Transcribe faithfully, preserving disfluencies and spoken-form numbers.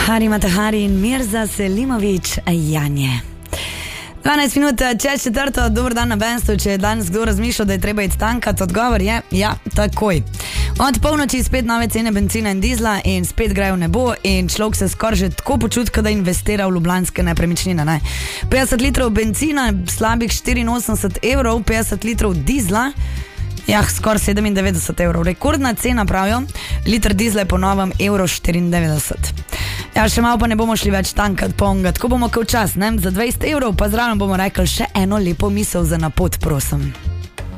Hari Matahari in Mirza Selimović Janje. dvanajst minut čez četrto, dober dan na Benstu. Če je danes kdo razmišljal, da je treba iti tankat, odgovor je ja, takoj. Od polnoči spet nove cene benzina in dizla in spet grejo v nebo in človek se skoraj že tako počuti, da investira v ljubljanske nepremičnine. Ne? petdeset litrov benzina, slabih štiriinosemdeset evrov, petdeset litrov dizla, jah, skoraj sedemindevetdeset evrov. Rekordna cena, pravijo, liter dizla je po novem evro štiriindevetdeset. Ja, še malo pa ne bomo šli več tankat, pongat, ko bomo kao čas, ne? Za dvajset evrov pa zraven bomo rekli še eno lepo misel za na pot, prosim.